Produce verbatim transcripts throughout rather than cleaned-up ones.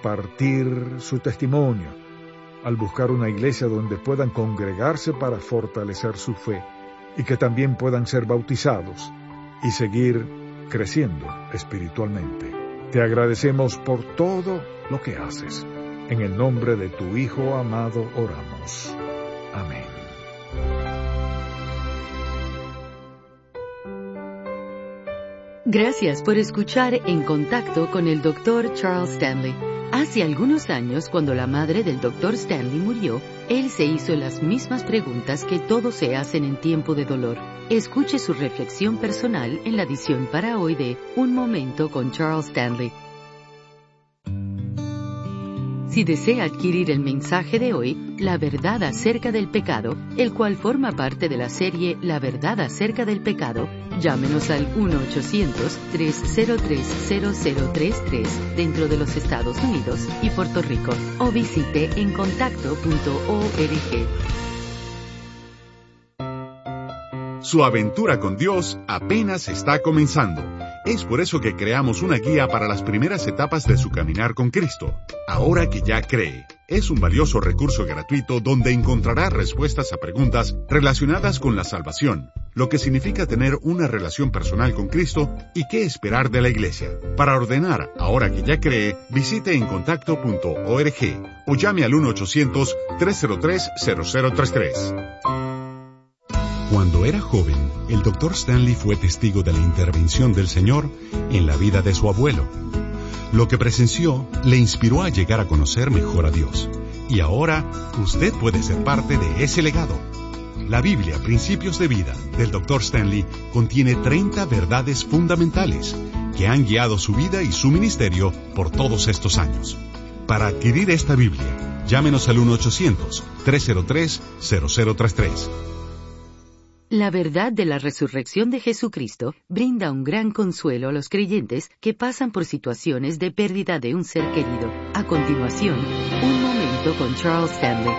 compartir su testimonio, al buscar una iglesia donde puedan congregarse para fortalecer su fe y que también puedan ser bautizados y seguir creciendo espiritualmente. Te agradecemos por todo lo que haces. En el nombre de tu Hijo amado oramos. Amén. Gracias por escuchar En Contacto con el doctor Charles Stanley. Hace algunos años, cuando la madre del doctor Stanley murió, él se hizo las mismas preguntas que todos se hacen en tiempo de dolor. Escuche su reflexión personal en la edición para hoy de Un Momento con Charles Stanley. Si desea adquirir el mensaje de hoy, La Verdad acerca del pecado, el cual forma parte de la serie La Verdad acerca del pecado, llámenos al uno ochocientos, tres cero tres, cero cero tres tres dentro de los Estados Unidos y Puerto Rico, o visite en contacto punto org. Su aventura con Dios apenas está comenzando. Es por eso que creamos una guía para las primeras etapas de su caminar con Cristo. Ahora que ya cree, es un valioso recurso gratuito donde encontrará respuestas a preguntas relacionadas con la salvación, lo que significa tener una relación personal con Cristo y qué esperar de la iglesia. Para ordenar Ahora que ya cree, visite en contacto punto org o llame al uno ochocientos, tres cero tres, cero cero tres tres. Cuando era joven, el doctor Stanley fue testigo de la intervención del Señor en la vida de su abuelo. Lo que presenció le inspiró a llegar a conocer mejor a Dios. Y ahora, usted puede ser parte de ese legado. La Biblia, Principios de Vida, del doctor Stanley, contiene treinta verdades fundamentales que han guiado su vida y su ministerio por todos estos años. Para adquirir esta Biblia, llámenos al uno ochocientos, tres cero tres, cero cero tres tres. La verdad de la resurrección de Jesucristo brinda un gran consuelo a los creyentes que pasan por situaciones de pérdida de un ser querido. A continuación, Un Momento con Charles Stanley.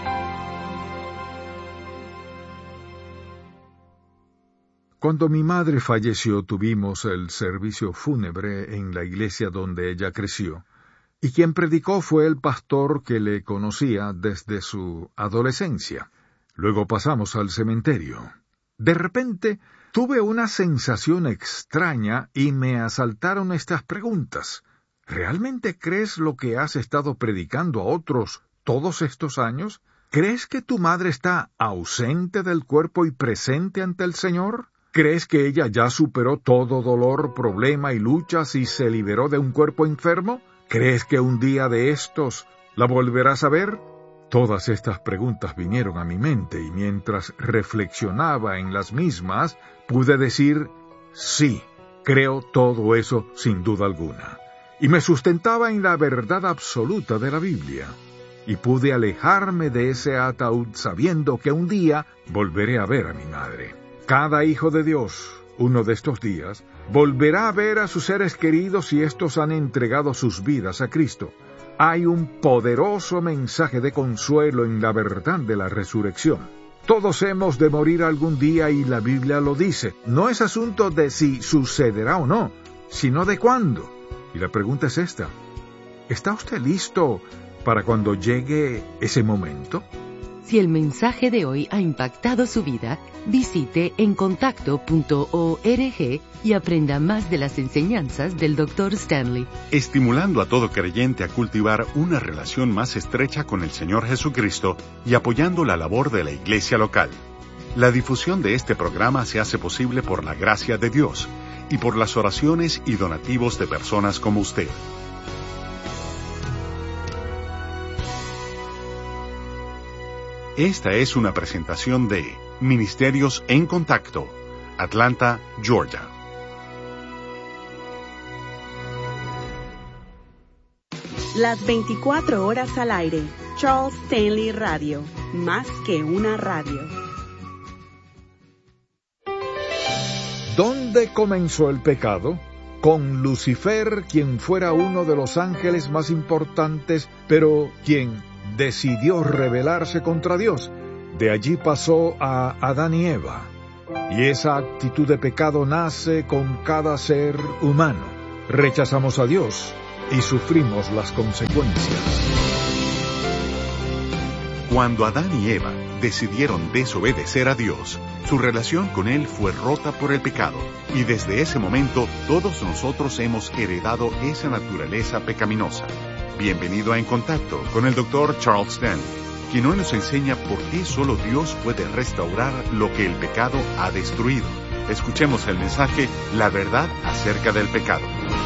Cuando mi madre falleció, tuvimos el servicio fúnebre en la iglesia donde ella creció, y quien predicó fue el pastor que le conocía desde su adolescencia. Luego pasamos al cementerio. De repente, tuve una sensación extraña y me asaltaron estas preguntas. ¿Realmente crees lo que has estado predicando a otros todos estos años? ¿Crees que tu madre está ausente del cuerpo y presente ante el Señor? ¿Crees que ella ya superó todo dolor, problema y luchas y se liberó de un cuerpo enfermo? ¿Crees que un día de estos la volverás a ver? Todas estas preguntas vinieron a mi mente y mientras reflexionaba en las mismas, pude decir, sí, creo todo eso sin duda alguna. Y me sustentaba en la verdad absoluta de la Biblia. Y pude alejarme de ese ataúd sabiendo que un día volveré a ver a mi madre. Cada hijo de Dios, uno de estos días, volverá a ver a sus seres queridos y estos han entregado sus vidas a Cristo. Hay un poderoso mensaje de consuelo en la verdad de la resurrección. Todos hemos de morir algún día y la Biblia lo dice. No es asunto de si sucederá o no, sino de cuándo. Y la pregunta es esta. ¿Está usted listo para cuando llegue ese momento? Si el mensaje de hoy ha impactado su vida, visite en contacto punto org y aprenda más de las enseñanzas del doctor Stanley. Estimulando a todo creyente a cultivar una relación más estrecha con el Señor Jesucristo y apoyando la labor de la iglesia local. La difusión de este programa se hace posible por la gracia de Dios y por las oraciones y donativos de personas como usted. Esta es una presentación de Ministerios en Contacto, Atlanta, Georgia. Las veinticuatro horas al aire. Charles Stanley Radio. Más que una radio. ¿Dónde comenzó el pecado? Con Lucifer, quien fuera uno de los ángeles más importantes, pero quien decidió rebelarse contra Dios. De allí pasó a Adán y Eva. Y esa actitud de pecado nace con cada ser humano. Rechazamos a Dios y sufrimos las consecuencias. Cuando Adán y Eva decidieron desobedecer a Dios, su relación con Él fue rota por el pecado, y desde ese momento todos nosotros hemos heredado esa naturaleza pecaminosa. Bienvenido a En Contacto con el doctor Charles Stanley, quien hoy nos enseña por qué solo Dios puede restaurar lo que el pecado ha destruido. Escuchemos el mensaje, La verdad acerca del pecado.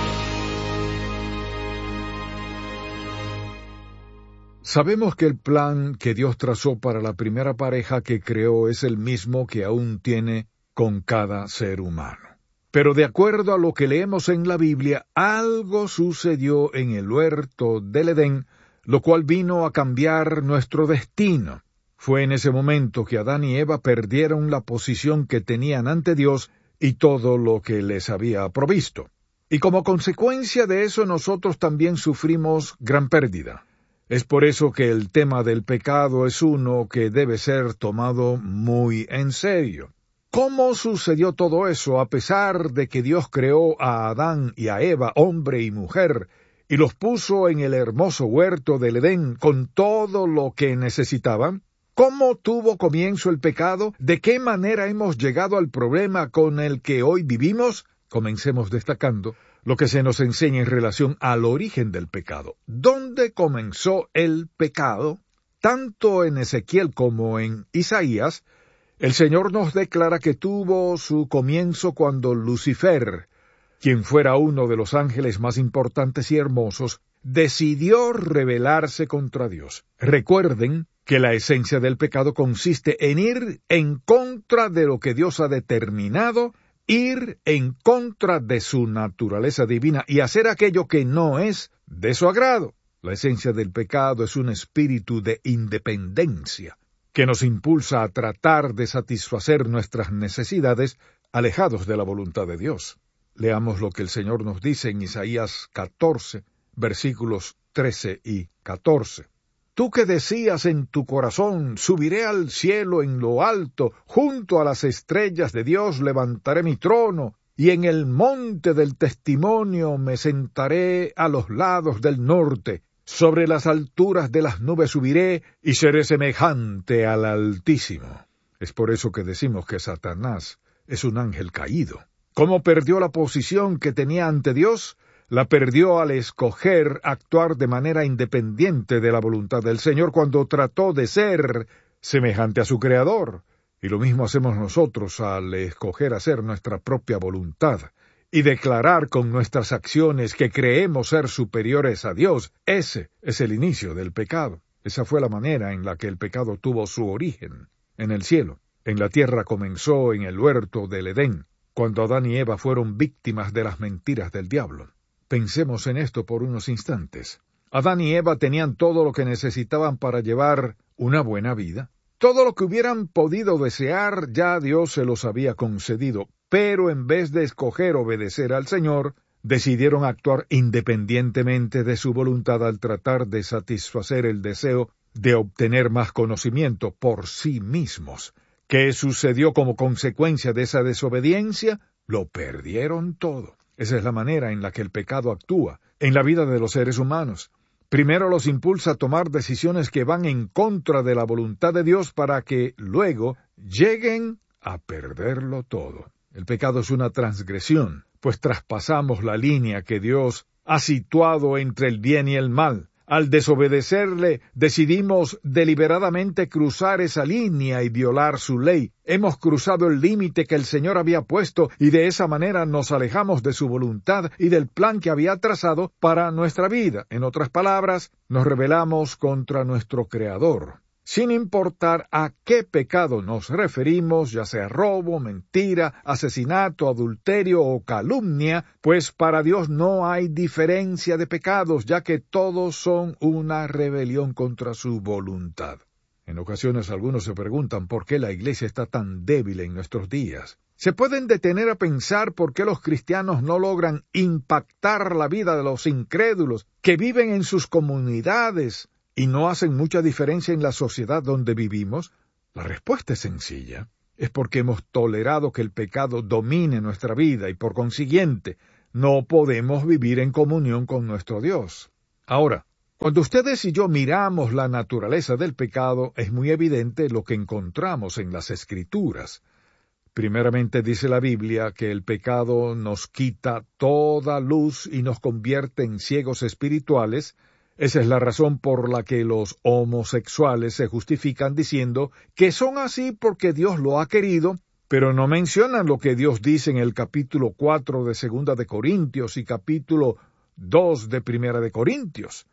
Sabemos que el plan que Dios trazó para la primera pareja que creó es el mismo que aún tiene con cada ser humano. Pero de acuerdo a lo que leemos en la Biblia, algo sucedió en el huerto del Edén, lo cual vino a cambiar nuestro destino. Fue en ese momento que Adán y Eva perdieron la posición que tenían ante Dios y todo lo que les había provisto. Y como consecuencia de eso nosotros también sufrimos gran pérdida. Es por eso que el tema del pecado es uno que debe ser tomado muy en serio. ¿Cómo sucedió todo eso a pesar de que Dios creó a Adán y a Eva, hombre y mujer, y los puso en el hermoso huerto del Edén con todo lo que necesitaban? ¿Cómo tuvo comienzo el pecado? ¿De qué manera hemos llegado al problema con el que hoy vivimos? Comencemos destacando lo que se nos enseña en relación al origen del pecado. ¿Dónde comenzó el pecado? Tanto en Ezequiel como en Isaías, el Señor nos declara que tuvo su comienzo cuando Lucifer, quien fuera uno de los ángeles más importantes y hermosos, decidió rebelarse contra Dios. Recuerden que la esencia del pecado consiste en ir en contra de lo que Dios ha determinado, ir en contra de su naturaleza divina y hacer aquello que no es de su agrado. La esencia del pecado es un espíritu de independencia que nos impulsa a tratar de satisfacer nuestras necesidades alejados de la voluntad de Dios. Leamos lo que el Señor nos dice en Isaías catorce, versículos trece y catorce. Tú que decías en tu corazón, subiré al cielo en lo alto, junto a las estrellas de Dios levantaré mi trono, y en el monte del testimonio me sentaré a los lados del norte, sobre las alturas de las nubes subiré, y seré semejante al Altísimo. Es por eso que decimos que Satanás es un ángel caído. ¿Cómo perdió la posición que tenía ante Dios? La perdió al escoger actuar de manera independiente de la voluntad del Señor cuando trató de ser semejante a su Creador. Y lo mismo hacemos nosotros al escoger hacer nuestra propia voluntad y declarar con nuestras acciones que creemos ser superiores a Dios. Ese es el inicio del pecado. Esa fue la manera en la que el pecado tuvo su origen en el cielo. En la tierra comenzó en el huerto del Edén, cuando Adán y Eva fueron víctimas de las mentiras del diablo. Pensemos en esto por unos instantes. Adán y Eva tenían todo lo que necesitaban para llevar una buena vida. Todo lo que hubieran podido desear ya Dios se los había concedido, pero en vez de escoger obedecer al Señor, decidieron actuar independientemente de su voluntad al tratar de satisfacer el deseo de obtener más conocimiento por sí mismos. ¿Qué sucedió como consecuencia de esa desobediencia? Lo perdieron todo. Esa es la manera en la que el pecado actúa en la vida de los seres humanos. Primero los impulsa a tomar decisiones que van en contra de la voluntad de Dios para que luego lleguen a perderlo todo. El pecado es una transgresión, pues traspasamos la línea que Dios ha situado entre el bien y el mal. Al desobedecerle, decidimos deliberadamente cruzar esa línea y violar su ley. Hemos cruzado el límite que el Señor había puesto y de esa manera nos alejamos de su voluntad y del plan que había trazado para nuestra vida. En otras palabras, nos rebelamos contra nuestro Creador. Sin importar a qué pecado nos referimos, ya sea robo, mentira, asesinato, adulterio o calumnia, pues para Dios no hay diferencia de pecados, ya que todos son una rebelión contra su voluntad. En ocasiones algunos se preguntan por qué la iglesia está tan débil en nuestros días. Se pueden detener a pensar por qué los cristianos no logran impactar la vida de los incrédulos que viven en sus comunidades y no hacen mucha diferencia en la sociedad donde vivimos. La respuesta es sencilla. Es porque hemos tolerado que el pecado domine nuestra vida y por consiguiente no podemos vivir en comunión con nuestro Dios. Ahora, cuando ustedes y yo miramos la naturaleza del pecado, es muy evidente lo que encontramos en las Escrituras. Primeramente dice la Biblia que el pecado nos quita toda luz y nos convierte en ciegos espirituales. Esa es la razón por la que los homosexuales se justifican diciendo que son así porque Dios lo ha querido, pero no mencionan lo que Dios dice en el capítulo cuatro de Segunda de Corintios y capítulo dos de Primera de Corintios.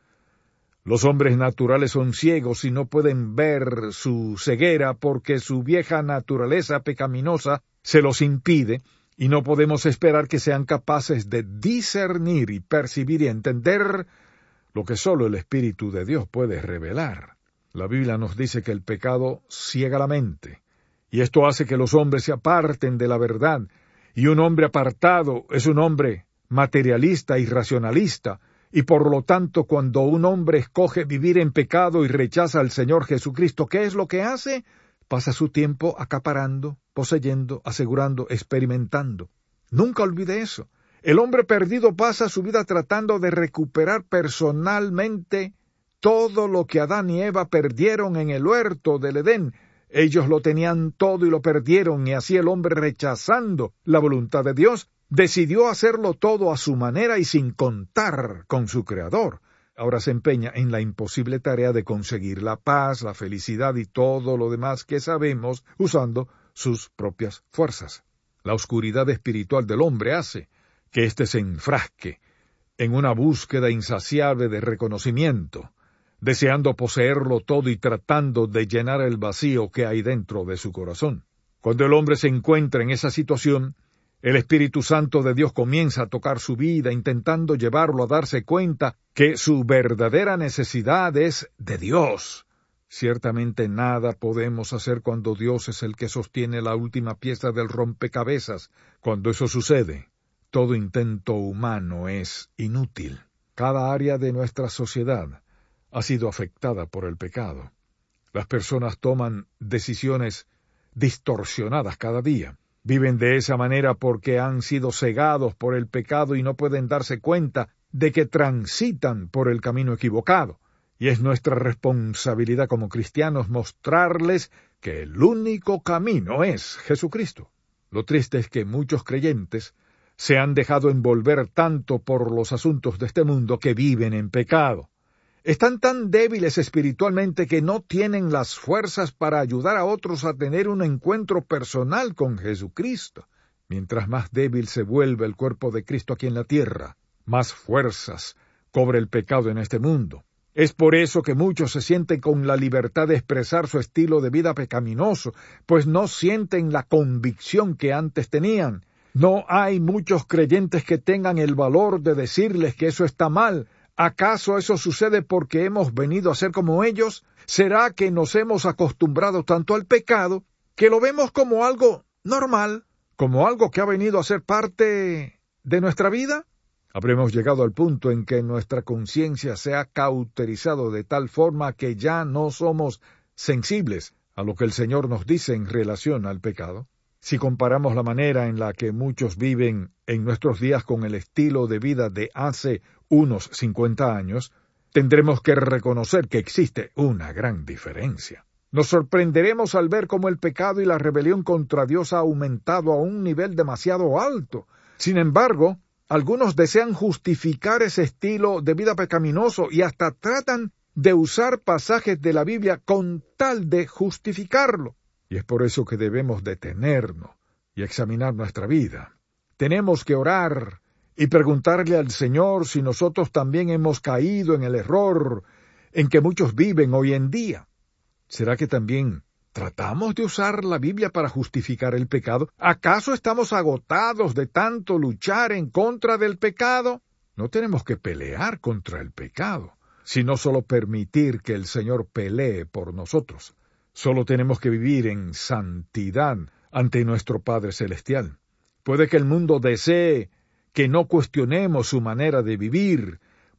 Los hombres naturales son ciegos y no pueden ver su ceguera porque su vieja naturaleza pecaminosa se los impide, y no podemos esperar que sean capaces de discernir y percibir y entender lo que solo el Espíritu de Dios puede revelar. La Biblia nos dice que el pecado ciega la mente, y esto hace que los hombres se aparten de la verdad, y un hombre apartado es un hombre materialista y racionalista, y por lo tanto cuando un hombre escoge vivir en pecado y rechaza al Señor Jesucristo, ¿qué es lo que hace? Pasa su tiempo acaparando, poseyendo, asegurando, experimentando. Nunca olvide eso. El hombre perdido pasa su vida tratando de recuperar personalmente todo lo que Adán y Eva perdieron en el huerto del Edén. Ellos lo tenían todo y lo perdieron, y así el hombre, rechazando la voluntad de Dios, decidió hacerlo todo a su manera y sin contar con su Creador. Ahora se empeña en la imposible tarea de conseguir la paz, la felicidad y todo lo demás que sabemos usando sus propias fuerzas. La oscuridad espiritual del hombre hace que éste se enfrasque en una búsqueda insaciable de reconocimiento, deseando poseerlo todo y tratando de llenar el vacío que hay dentro de su corazón. Cuando el hombre se encuentra en esa situación, el Espíritu Santo de Dios comienza a tocar su vida, intentando llevarlo a darse cuenta que su verdadera necesidad es de Dios. Ciertamente nada podemos hacer cuando Dios es el que sostiene la última pieza del rompecabezas. Cuando eso sucede, todo intento humano es inútil. Cada área de nuestra sociedad ha sido afectada por el pecado. Las personas toman decisiones distorsionadas cada día. Viven de esa manera porque han sido cegados por el pecado y no pueden darse cuenta de que transitan por el camino equivocado. Y es nuestra responsabilidad como cristianos mostrarles que el único camino es Jesucristo. Lo triste es que muchos creyentes se han dejado envolver tanto por los asuntos de este mundo que viven en pecado. Están tan débiles espiritualmente que no tienen las fuerzas para ayudar a otros a tener un encuentro personal con Jesucristo. Mientras más débil se vuelve el cuerpo de Cristo aquí en la tierra, más fuerzas cobra el pecado en este mundo. Es por eso que muchos se sienten con la libertad de expresar su estilo de vida pecaminoso, pues no sienten la convicción que antes tenían. No hay muchos creyentes que tengan el valor de decirles que eso está mal. ¿Acaso eso sucede porque hemos venido a ser como ellos? ¿Será que nos hemos acostumbrado tanto al pecado que lo vemos como algo normal, como algo que ha venido a ser parte de nuestra vida? Habremos llegado al punto en que nuestra conciencia se ha cauterizado de tal forma que ya no somos sensibles a lo que el Señor nos dice en relación al pecado. Si comparamos la manera en la que muchos viven en nuestros días con el estilo de vida de hace unos cincuenta años, tendremos que reconocer que existe una gran diferencia. Nos sorprenderemos al ver cómo el pecado y la rebelión contra Dios ha aumentado a un nivel demasiado alto. Sin embargo, algunos desean justificar ese estilo de vida pecaminoso y hasta tratan de usar pasajes de la Biblia con tal de justificarlo. Y es por eso que debemos detenernos y examinar nuestra vida. Tenemos que orar y preguntarle al Señor si nosotros también hemos caído en el error en que muchos viven hoy en día. ¿Será que también tratamos de usar la Biblia para justificar el pecado? ¿Acaso estamos agotados de tanto luchar en contra del pecado? No tenemos que pelear contra el pecado, sino solo permitir que el Señor pelee por nosotros. Solo tenemos que vivir en santidad ante nuestro Padre Celestial. Puede que el mundo desee que no cuestionemos su manera de vivir,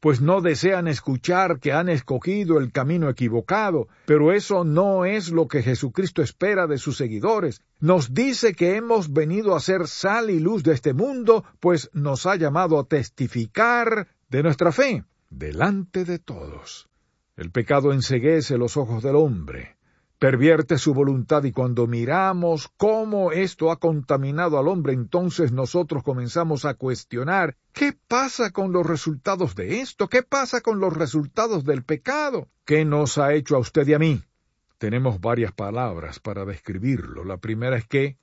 pues no desean escuchar que han escogido el camino equivocado, pero eso no es lo que Jesucristo espera de sus seguidores. Nos dice que hemos venido a ser sal y luz de este mundo, pues nos ha llamado a testificar de nuestra fe delante de todos. El pecado enceguece los ojos del hombre, pervierte su voluntad, y cuando miramos cómo esto ha contaminado al hombre, entonces nosotros comenzamos a cuestionar, ¿qué pasa con los resultados de esto? ¿Qué pasa con los resultados del pecado? ¿Qué nos ha hecho a usted y a mí? Tenemos varias palabras para describirlo. La primera es que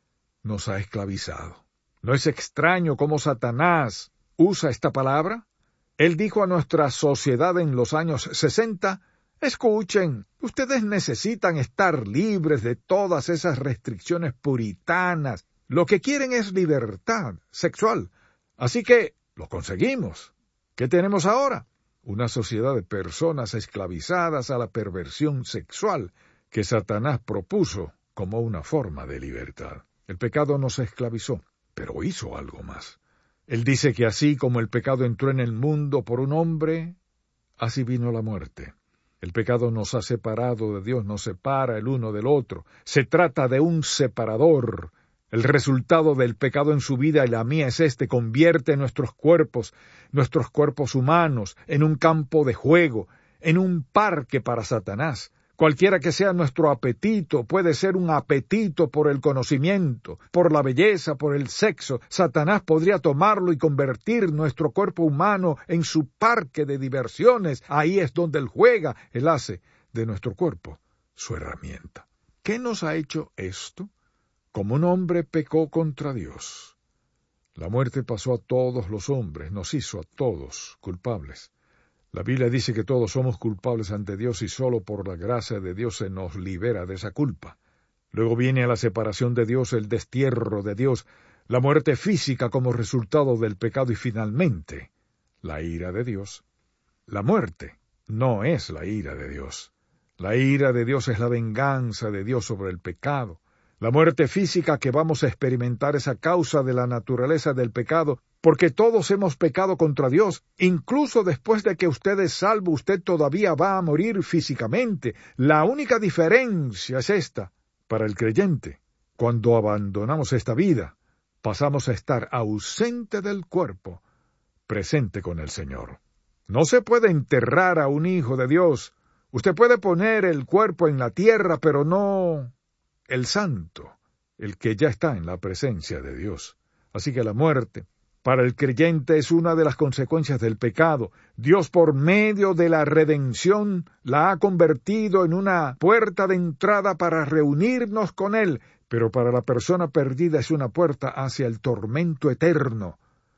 nos ha esclavizado. ¿No es extraño cómo Satanás usa esta palabra? Él dijo a nuestra sociedad en los años sesenta, escuchen, ustedes necesitan estar libres de todas esas restricciones puritanas. Lo que quieren es libertad sexual. Así que lo conseguimos. ¿Qué tenemos ahora? Una sociedad de personas esclavizadas a la perversión sexual que Satanás propuso como una forma de libertad. El pecado nos esclavizó, pero hizo algo más. Él dice que así como el pecado entró en el mundo por un hombre, así vino la muerte. El pecado nos ha separado de Dios, nos separa el uno del otro. Se trata de un separador. El resultado del pecado en su vida y la mía es este: convierte nuestros cuerpos, nuestros cuerpos humanos, en un campo de juego, en un parque para Satanás. Cualquiera que sea nuestro apetito, puede ser un apetito por el conocimiento, por la belleza, por el sexo. Satanás podría tomarlo y convertir nuestro cuerpo humano en su parque de diversiones. Ahí es donde él juega. Él hace de nuestro cuerpo su herramienta. ¿Qué nos ha hecho esto? Como un hombre pecó contra Dios, la muerte pasó a todos los hombres, nos hizo a todos culpables. La Biblia dice que todos somos culpables ante Dios y solo por la gracia de Dios se nos libera de esa culpa. Luego viene la separación de Dios, el destierro de Dios, la muerte física como resultado del pecado y finalmente la ira de Dios. La muerte no es la ira de Dios. La ira de Dios es la venganza de Dios sobre el pecado. La muerte física que vamos a experimentar es a causa de la naturaleza del pecado, porque todos hemos pecado contra Dios. Incluso después de que usted es salvo, usted todavía va a morir físicamente. La única diferencia es esta: para el creyente, cuando abandonamos esta vida, pasamos a estar ausente del cuerpo, presente con el Señor. No se puede enterrar a un hijo de Dios. Usted puede poner el cuerpo en la tierra, pero no el santo, el que ya está en la presencia de Dios. Así que la muerte, para el creyente, es una de las consecuencias del pecado. Dios, por medio de la redención, la ha convertido en una puerta de entrada para reunirnos con Él, pero para la persona perdida es una puerta hacia el tormento eterno.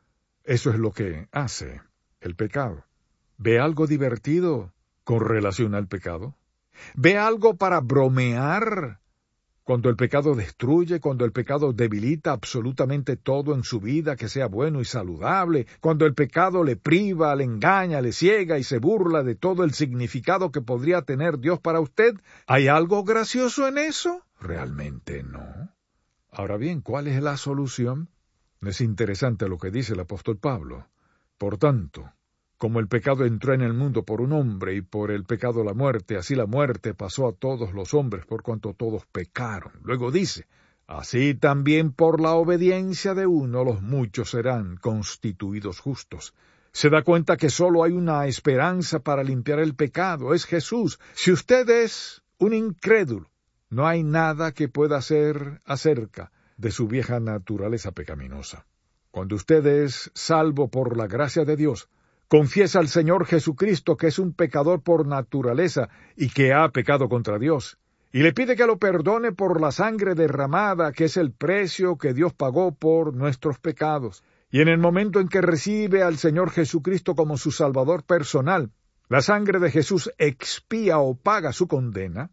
Eso es lo que hace el pecado. ¿Ve algo divertido con relación al pecado? ¿Ve algo para bromear? Cuando el pecado destruye, cuando el pecado debilita absolutamente todo en su vida que sea bueno y saludable, cuando el pecado le priva, le engaña, le ciega y se burla de todo el significado que podría tener Dios para usted, ¿hay algo gracioso en eso? Realmente no. Ahora bien, ¿cuál es la solución? Es interesante lo que dice el apóstol Pablo. Por tanto, como el pecado entró en el mundo por un hombre y por el pecado la muerte, así la muerte pasó a todos los hombres por cuanto todos pecaron. Luego dice, así también por la obediencia de uno los muchos serán constituidos justos. Se da cuenta que solo hay una esperanza para limpiar el pecado, es Jesús. Si usted es un incrédulo, no hay nada que pueda hacer acerca de su vieja naturaleza pecaminosa. Cuando usted es salvo por la gracia de Dios, confiesa al Señor Jesucristo que es un pecador por naturaleza y que ha pecado contra Dios, y le pide que lo perdone por la sangre derramada, que es el precio que Dios pagó por nuestros pecados. Y en el momento en que recibe al Señor Jesucristo como su Salvador personal, la sangre de Jesús expía o paga su condena,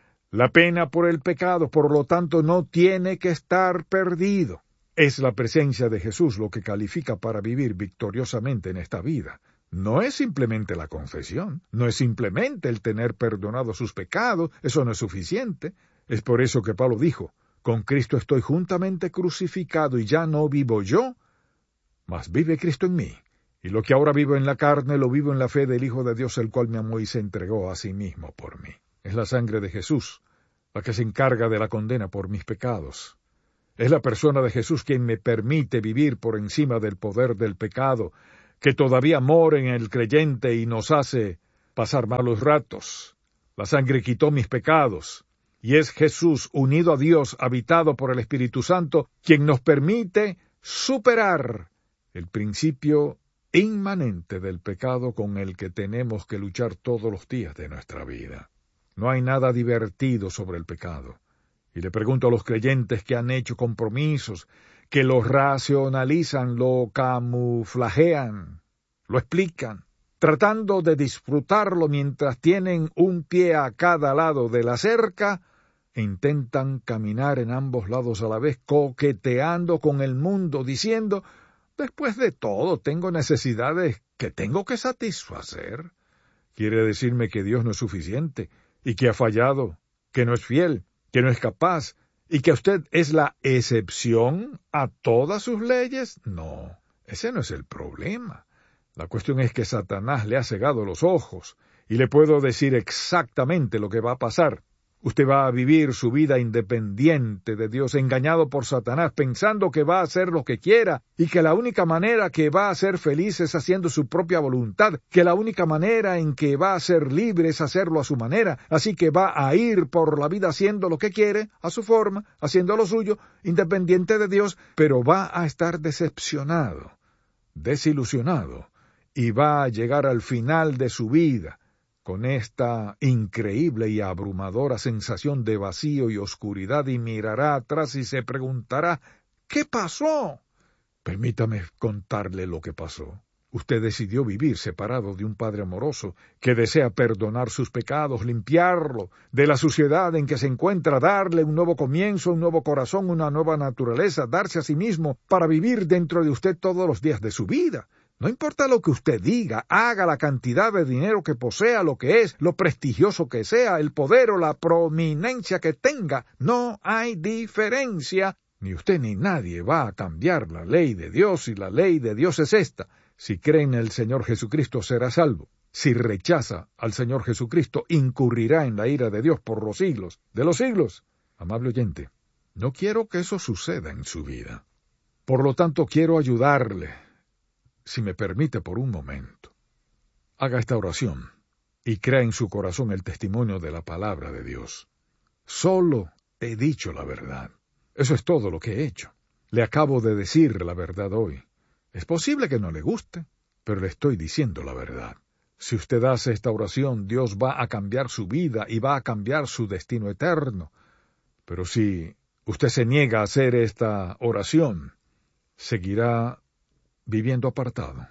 la pena por el pecado, por lo tanto no tiene que estar perdido. Es la presencia de Jesús lo que califica para vivir victoriosamente en esta vida. No es simplemente la confesión, no es simplemente el tener perdonado sus pecados, eso no es suficiente. Es por eso que Pablo dijo, con Cristo estoy juntamente crucificado y ya no vivo yo, mas vive Cristo en mí. Y lo que ahora vivo en la carne, lo vivo en la fe del Hijo de Dios, el cual me amó y se entregó a sí mismo por mí. Es la sangre de Jesús la que se encarga de la condena por mis pecados. Es la persona de Jesús quien me permite vivir por encima del poder del pecado, que todavía mora en el creyente y nos hace pasar malos ratos. La sangre quitó mis pecados, y es Jesús, unido a Dios, habitado por el Espíritu Santo, quien nos permite superar el principio inmanente del pecado con el que tenemos que luchar todos los días de nuestra vida. No hay nada divertido sobre el pecado. Y le pregunto a los creyentes que han hecho compromisos, que lo racionalizan, lo camuflajean, lo explican, tratando de disfrutarlo mientras tienen un pie a cada lado de la cerca, e intentan caminar en ambos lados a la vez, coqueteando con el mundo, diciendo, después de todo, tengo necesidades que tengo que satisfacer. Quiere decirme que Dios no es suficiente, y que ha fallado, que no es fiel, que no es capaz, y que usted es la excepción a todas sus leyes. No, ese no es el problema. La cuestión es que Satanás le ha cegado los ojos, y le puedo decir exactamente lo que va a pasar. Usted va a vivir su vida independiente de Dios, engañado por Satanás, pensando que va a hacer lo que quiera, y que la única manera que va a ser feliz es haciendo su propia voluntad, que la única manera en que va a ser libre es hacerlo a su manera, así que va a ir por la vida haciendo lo que quiere, a su forma, haciendo lo suyo, independiente de Dios, pero va a estar decepcionado, desilusionado, y va a llegar al final de su vida con esta increíble y abrumadora sensación de vacío y oscuridad, y mirará atrás y se preguntará, ¿qué pasó? Permítame contarle lo que pasó. Usted decidió vivir separado de un Padre amoroso que desea perdonar sus pecados, limpiarlo de la suciedad en que se encuentra, darle un nuevo comienzo, un nuevo corazón, una nueva naturaleza, darse a sí mismo para vivir dentro de usted todos los días de su vida. No importa lo que usted diga, haga, la cantidad de dinero que posea, lo que es, lo prestigioso que sea, el poder o la prominencia que tenga, no hay diferencia. Ni usted ni nadie va a cambiar la ley de Dios, y la ley de Dios es esta. Si cree en el Señor Jesucristo, será salvo. Si rechaza al Señor Jesucristo, incurrirá en la ira de Dios por los siglos de los siglos. Amable oyente, no quiero que eso suceda en su vida. Por lo tanto, quiero ayudarle. Si me permite por un momento, haga esta oración y crea en su corazón el testimonio de la palabra de Dios. Solo he dicho la verdad. Eso es todo lo que he hecho. Le acabo de decir la verdad hoy. Es posible que no le guste, pero le estoy diciendo la verdad. Si usted hace esta oración, Dios va a cambiar su vida y va a cambiar su destino eterno. Pero si usted se niega a hacer esta oración, seguirá viviendo apartado,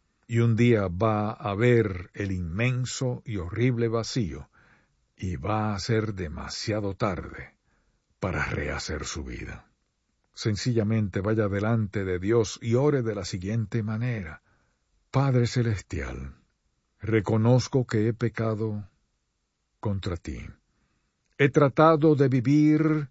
y un día va a ver el inmenso y horrible vacío, y va a ser demasiado tarde para rehacer su vida. Sencillamente vaya delante de Dios y ore de la siguiente manera: Padre Celestial, reconozco que he pecado contra ti. He tratado de vivir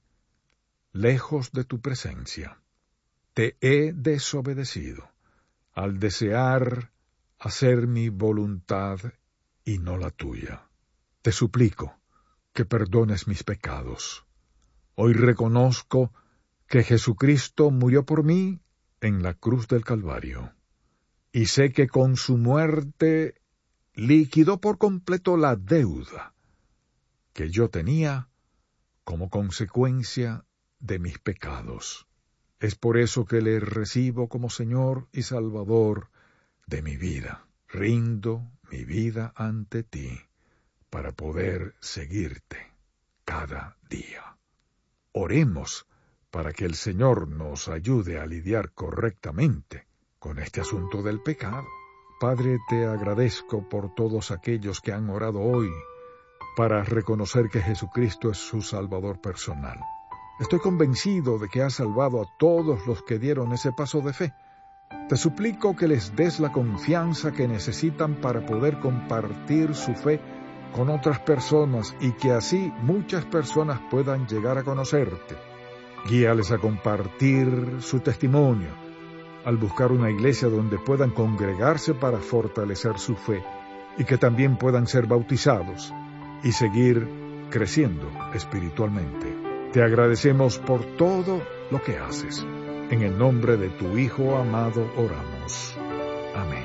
lejos de tu presencia. Te he desobedecido al desear hacer mi voluntad y no la tuya. Te suplico que perdones mis pecados. Hoy reconozco que Jesucristo murió por mí en la cruz del Calvario, y sé que con su muerte liquidó por completo la deuda que yo tenía como consecuencia de mis pecados. Es por eso que le recibo como Señor y Salvador de mi vida. Rindo mi vida ante ti para poder seguirte cada día. Oremos para que el Señor nos ayude a lidiar correctamente con este asunto del pecado. Padre, te agradezco por todos aquellos que han orado hoy para reconocer que Jesucristo es su Salvador personal. Estoy convencido de que has salvado a todos los que dieron ese paso de fe. Te suplico que les des la confianza que necesitan para poder compartir su fe con otras personas y que así muchas personas puedan llegar a conocerte. Guíales a compartir su testimonio al buscar una iglesia donde puedan congregarse para fortalecer su fe y que también puedan ser bautizados y seguir creciendo espiritualmente. Te agradecemos por todo lo que haces. En el nombre de tu Hijo amado oramos. Amén.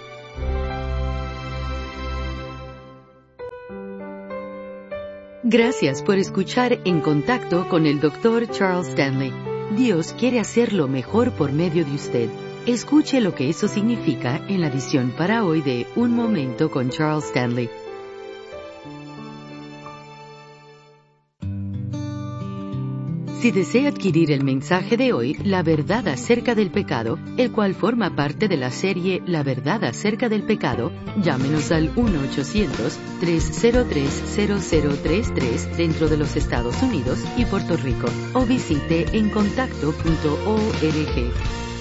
Gracias por escuchar En Contacto con el doctor Charles Stanley. Dios quiere hacer lo mejor por medio de usted. Escuche lo que eso significa en la edición para hoy de Un Momento con Charles Stanley. Si desea adquirir el mensaje de hoy, La verdad acerca del pecado, el cual forma parte de la serie La verdad acerca del pecado, llámenos al uno ochocientos, tres cero tres, cero cero tres tres dentro de los Estados Unidos y Puerto Rico, o visite en contacto punto org.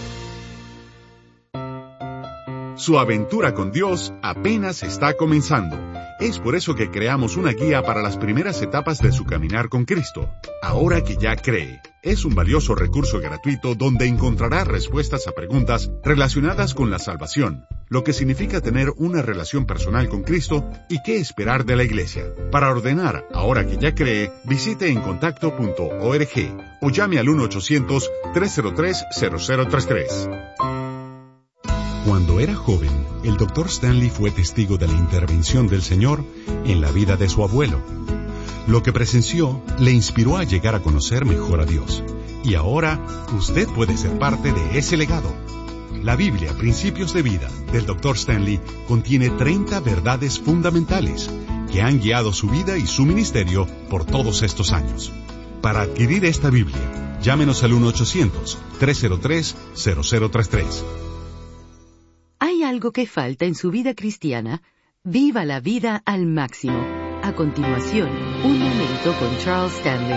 Su aventura con Dios apenas está comenzando. Es por eso que creamos una guía para las primeras etapas de su caminar con Cristo. Ahora que ya cree, es un valioso recurso gratuito donde encontrará respuestas a preguntas relacionadas con la salvación, lo que significa tener una relación personal con Cristo y qué esperar de la iglesia. Para ordenar Ahora que ya cree, visite en contacto punto org o llame al uno ochocientos, tres cero tres, cero cero tres tres. Cuando era joven, el doctor Stanley fue testigo de la intervención del Señor en la vida de su abuelo. Lo que presenció le inspiró a llegar a conocer mejor a Dios. Y ahora, usted puede ser parte de ese legado. La Biblia, Principios de Vida, del doctor Stanley, contiene treinta verdades fundamentales que han guiado su vida y su ministerio por todos estos años. Para adquirir esta Biblia, llámenos al uno ochocientos, tres cero tres, cero cero tres tres. ¿Hay algo que falta en su vida cristiana? Viva la vida al máximo. A continuación, Un Momento con Charles Stanley.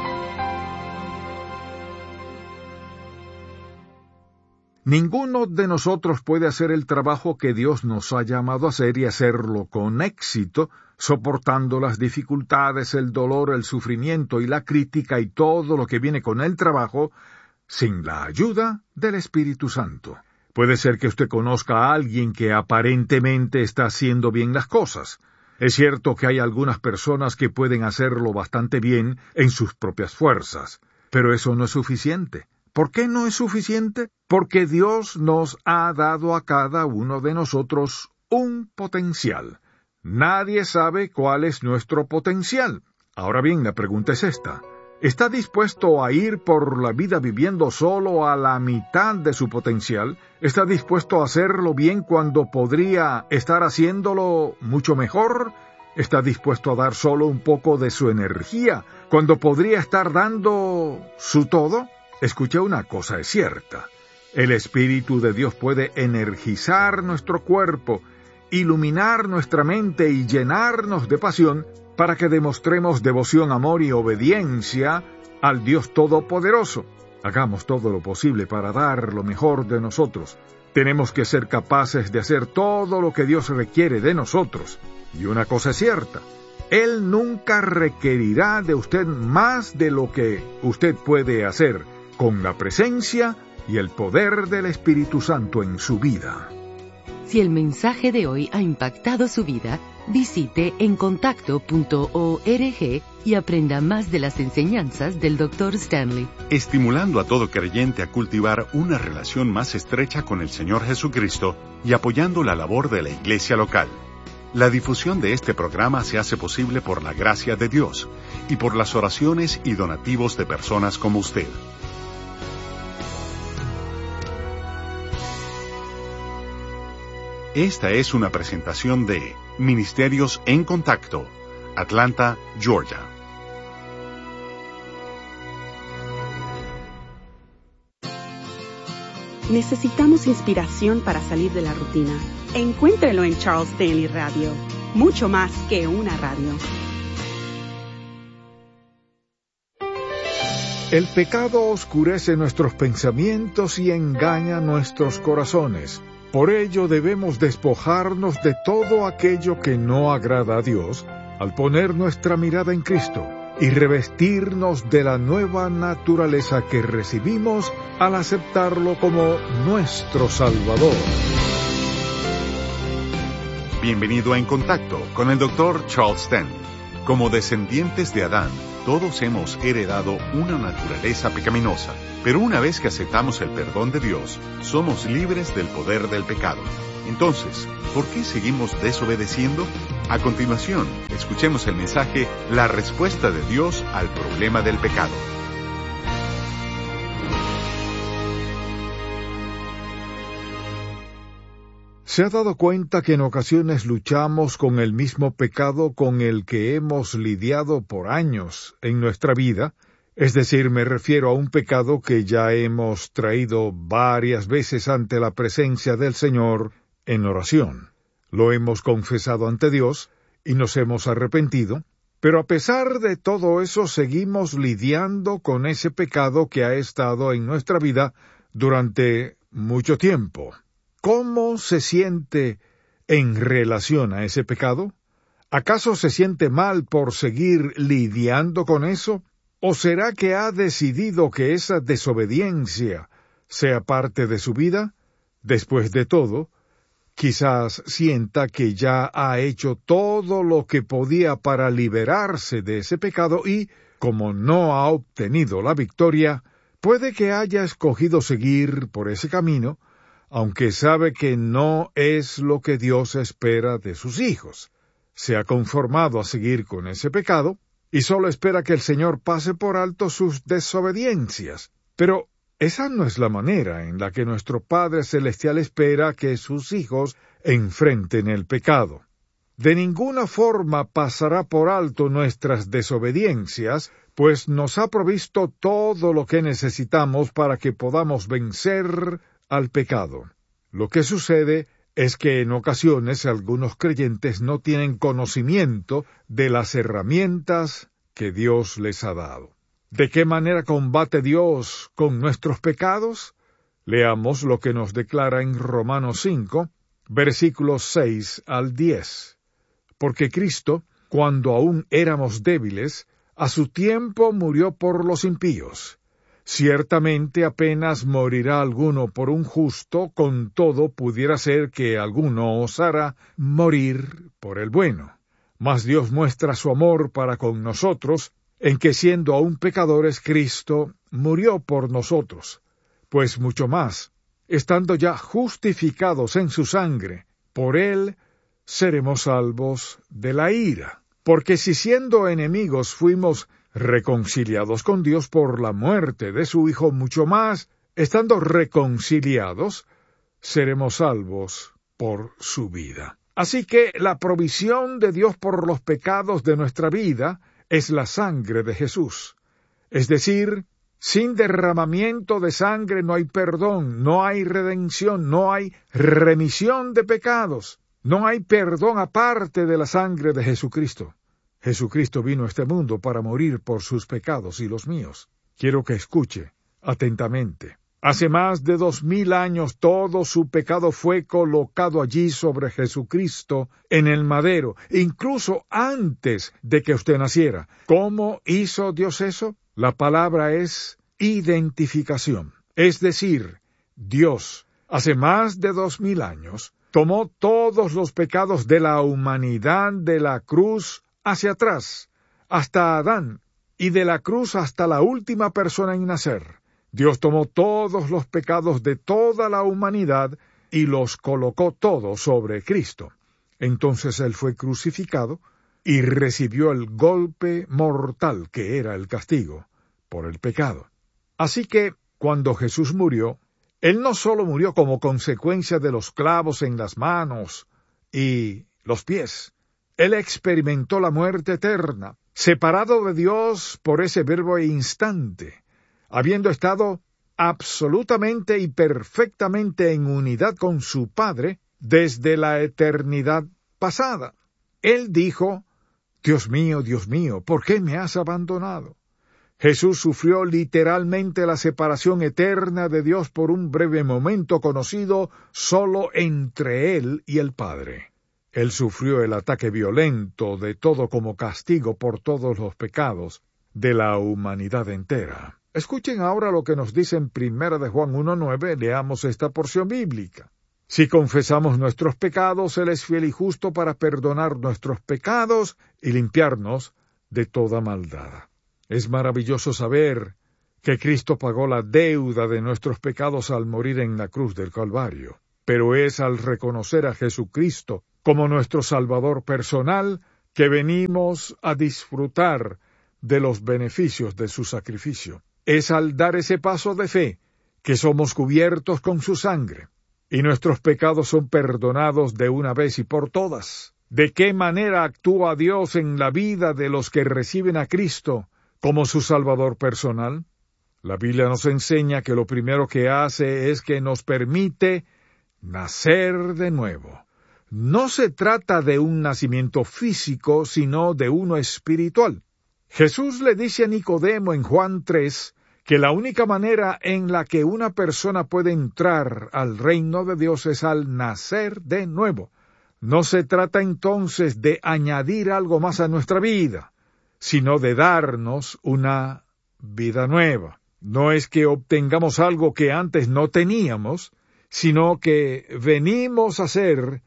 Ninguno de nosotros puede hacer el trabajo que Dios nos ha llamado a hacer y hacerlo con éxito, soportando las dificultades, el dolor, el sufrimiento y la crítica y todo lo que viene con el trabajo, sin la ayuda del Espíritu Santo. Puede ser que usted conozca a alguien que aparentemente está haciendo bien las cosas. Es cierto que hay algunas personas que pueden hacerlo bastante bien en sus propias fuerzas, pero eso no es suficiente. ¿Por qué no es suficiente? Porque Dios nos ha dado a cada uno de nosotros un potencial. Nadie sabe cuál es nuestro potencial. Ahora bien, la pregunta es esta. ¿Está dispuesto a ir por la vida viviendo solo a la mitad de su potencial? ¿Está dispuesto a hacerlo bien cuando podría estar haciéndolo mucho mejor? ¿Está dispuesto a dar solo un poco de su energía cuando podría estar dando su todo? Escuche, una cosa es cierta. El Espíritu de Dios puede energizar nuestro cuerpo, iluminar nuestra mente y llenarnos de pasión para que demostremos devoción, amor y obediencia al Dios Todopoderoso. Hagamos todo lo posible para dar lo mejor de nosotros. Tenemos que ser capaces de hacer todo lo que Dios requiere de nosotros. Y una cosa es cierta, Él nunca requerirá de usted más de lo que usted puede hacer con la presencia y el poder del Espíritu Santo en su vida. Si el mensaje de hoy ha impactado su vida, visite en contacto punto org y aprenda más de las enseñanzas del doctor Stanley. Estimulando a todo creyente a cultivar una relación más estrecha con el Señor Jesucristo y apoyando la labor de la iglesia local. La difusión de este programa se hace posible por la gracia de Dios y por las oraciones y donativos de personas como usted. Esta es una presentación de Ministerios en Contacto, Atlanta, Georgia. Necesitamos inspiración para salir de la rutina. Encuéntrelo en Charles Stanley Radio. Mucho más que una radio. El pecado oscurece nuestros pensamientos y engaña nuestros corazones. Por ello debemos despojarnos de todo aquello que no agrada a Dios al poner nuestra mirada en Cristo, y revestirnos de la nueva naturaleza que recibimos al aceptarlo como nuestro Salvador. Bienvenido a En Contacto con el doctor Charles Stanley. Como descendientes de Adán, todos hemos heredado una naturaleza pecaminosa, pero una vez que aceptamos el perdón de Dios, somos libres del poder del pecado. Entonces, ¿por qué seguimos desobedeciendo? A continuación, escuchemos el mensaje La respuesta de Dios al problema del pecado. ¿Se ha dado cuenta que en ocasiones luchamos con el mismo pecado con el que hemos lidiado por años en nuestra vida? Es decir, me refiero a un pecado que ya hemos traído varias veces ante la presencia del Señor en oración. Lo hemos confesado ante Dios y nos hemos arrepentido, pero a pesar de todo eso seguimos lidiando con ese pecado que ha estado en nuestra vida durante mucho tiempo. ¿Cómo se siente en relación a ese pecado? ¿Acaso se siente mal por seguir lidiando con eso? ¿O será que ha decidido que esa desobediencia sea parte de su vida? Después de todo, quizás sienta que ya ha hecho todo lo que podía para liberarse de ese pecado y, como no ha obtenido la victoria, puede que haya escogido seguir por ese camino, aunque sabe que no es lo que Dios espera de sus hijos. Se ha conformado a seguir con ese pecado y solo espera que el Señor pase por alto sus desobediencias. Pero esa no es la manera en la que nuestro Padre Celestial espera que sus hijos enfrenten el pecado. De ninguna forma pasará por alto nuestras desobediencias, pues nos ha provisto todo lo que necesitamos para que podamos vencer al pecado. Lo que sucede es que en ocasiones algunos creyentes no tienen conocimiento de las herramientas que Dios les ha dado. ¿De qué manera combate Dios con nuestros pecados? Leamos lo que nos declara en Romanos cinco, versículos seis al diez. Porque Cristo, cuando aún éramos débiles, a su tiempo murió por los impíos. Ciertamente apenas morirá alguno por un justo, con todo pudiera ser que alguno osara morir por el bueno. Mas Dios muestra su amor para con nosotros, en que siendo aún pecadores, Cristo murió por nosotros. Pues mucho más, estando ya justificados en su sangre, por él seremos salvos de la ira. Porque si siendo enemigos fuimos reconciliados con Dios por la muerte de su Hijo, mucho más, estando reconciliados, seremos salvos por su vida. Así que la provisión de Dios por los pecados de nuestra vida es la sangre de Jesús. Es decir, sin derramamiento de sangre no hay perdón, no hay redención, no hay remisión de pecados, no hay perdón aparte de la sangre de Jesucristo. Jesucristo vino a este mundo para morir por sus pecados y los míos. Quiero que escuche atentamente. Hace más de dos mil años todo su pecado fue colocado allí sobre Jesucristo en el madero, incluso antes de que usted naciera. ¿Cómo hizo Dios eso? La palabra es identificación. Es decir, Dios, hace más de dos mil años, tomó todos los pecados de la humanidad de la cruz hacia atrás, hasta Adán, y de la cruz hasta la última persona en nacer. Dios tomó todos los pecados de toda la humanidad y los colocó todos sobre Cristo. Entonces Él fue crucificado y recibió el golpe mortal que era el castigo por el pecado. Así que, cuando Jesús murió, Él no solo murió como consecuencia de los clavos en las manos y los pies. Él experimentó la muerte eterna, separado de Dios por ese breve instante, habiendo estado absolutamente y perfectamente en unidad con su Padre desde la eternidad pasada. Él dijo, Dios mío, Dios mío, ¿por qué me has abandonado? Jesús sufrió literalmente la separación eterna de Dios por un breve momento conocido solo entre Él y el Padre. Él sufrió el ataque violento de todo como castigo por todos los pecados de la humanidad entera. Escuchen ahora lo que nos dice en Primera de Juan uno nueve, leamos esta porción bíblica. Si confesamos nuestros pecados, Él es fiel y justo para perdonar nuestros pecados y limpiarnos de toda maldad. Es maravilloso saber que Cristo pagó la deuda de nuestros pecados al morir en la cruz del Calvario. Pero es al reconocer a Jesucristo como nuestro Salvador personal que venimos a disfrutar de los beneficios de su sacrificio. Es al dar ese paso de fe que somos cubiertos con su sangre y nuestros pecados son perdonados de una vez y por todas. ¿De qué manera actúa Dios en la vida de los que reciben a Cristo como su Salvador personal? La Biblia nos enseña que lo primero que hace es que nos permite nacer de nuevo. No se trata de un nacimiento físico, sino de uno espiritual. Jesús le dice a Nicodemo en Juan tres que la única manera en la que una persona puede entrar al reino de Dios es al nacer de nuevo. No se trata entonces de añadir algo más a nuestra vida, sino de darnos una vida nueva. No es que obtengamos algo que antes no teníamos, sino que venimos a ser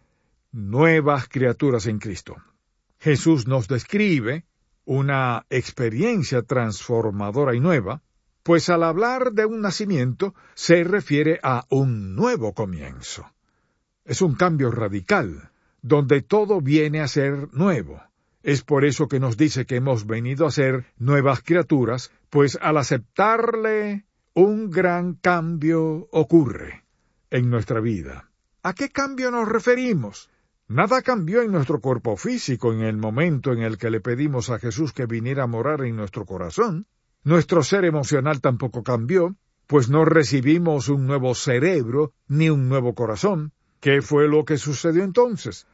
nuevas criaturas en Cristo. Jesús nos describe una experiencia transformadora y nueva, pues al hablar de un nacimiento se refiere a un nuevo comienzo. Es un cambio radical, donde todo viene a ser nuevo. Es por eso que nos dice que hemos venido a ser nuevas criaturas, pues al aceptarle, un gran cambio ocurre en nuestra vida. ¿A qué cambio nos referimos? Nada cambió en nuestro cuerpo físico en el momento en el que le pedimos a Jesús que viniera a morar en nuestro corazón. Nuestro ser emocional tampoco cambió, pues no recibimos un nuevo cerebro ni un nuevo corazón. ¿Qué fue lo que sucedió entonces?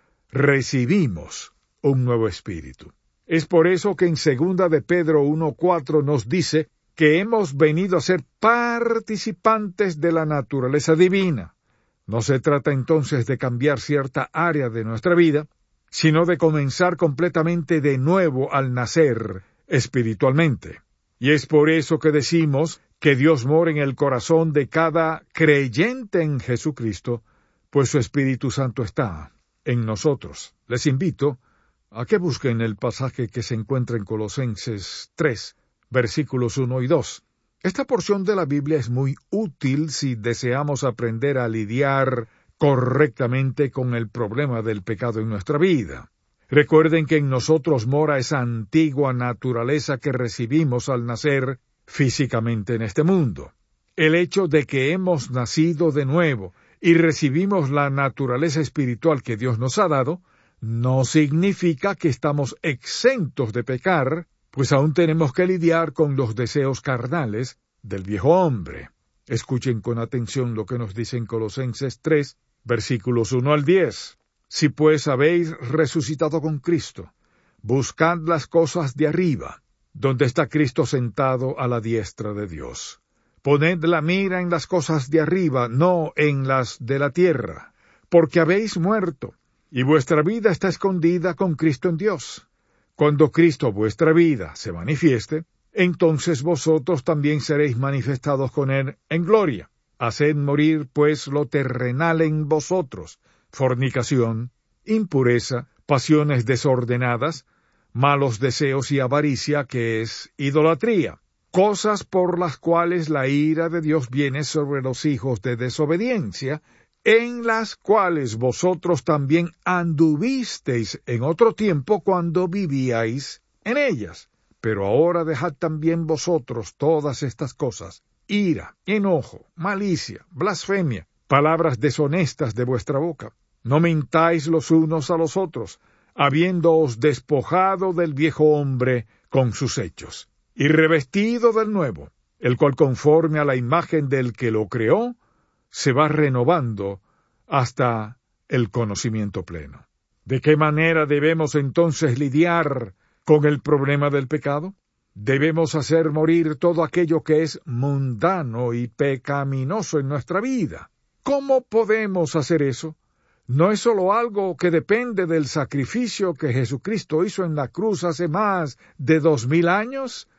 Recibimos un nuevo espíritu. Es por eso que en segunda de Pedro uno cuatro nos dice que hemos venido a ser participantes de la naturaleza divina. No se trata entonces de cambiar cierta área de nuestra vida, sino de comenzar completamente de nuevo al nacer espiritualmente. Y es por eso que decimos que Dios mora en el corazón de cada creyente en Jesucristo, pues su Espíritu Santo está en nosotros. Les invito a que busquen el pasaje que se encuentra en Colosenses tres, versículos uno y dos. Esta porción de la Biblia es muy útil si deseamos aprender a lidiar correctamente con el problema del pecado en nuestra vida. Recuerden que en nosotros mora esa antigua naturaleza que recibimos al nacer físicamente en este mundo. El hecho de que hemos nacido de nuevo y recibimos la naturaleza espiritual que Dios nos ha dado, no significa que estamos exentos de pecar, pues aún tenemos que lidiar con los deseos carnales del viejo hombre. Escuchen con atención lo que nos dice en Colosenses tres, versículos uno al diez. Si pues habéis resucitado con Cristo, buscad las cosas de arriba, donde está Cristo sentado a la diestra de Dios. Poned la mira en las cosas de arriba, no en las de la tierra, porque habéis muerto, y vuestra vida está escondida con Cristo en Dios. Cuando Cristo vuestra vida se manifieste, entonces vosotros también seréis manifestados con Él en gloria. Haced morir, pues, lo terrenal en vosotros, fornicación, impureza, pasiones desordenadas, malos deseos y avaricia, que es idolatría, cosas por las cuales la ira de Dios viene sobre los hijos de desobediencia, en las cuales vosotros también anduvisteis en otro tiempo cuando vivíais en ellas. Pero ahora dejad también vosotros todas estas cosas: ira, enojo, malicia, blasfemia, palabras deshonestas de vuestra boca. No mintáis los unos a los otros, habiéndoos despojado del viejo hombre con sus hechos, y revestido del nuevo, el cual conforme a la imagen del que lo creó, se va renovando hasta el conocimiento pleno. ¿De qué manera debemos entonces lidiar con el problema del pecado? Debemos hacer morir todo aquello que es mundano y pecaminoso en nuestra vida. ¿Cómo podemos hacer eso? ¿No es solo algo que depende del sacrificio que Jesucristo hizo en la cruz hace más de dos mil años?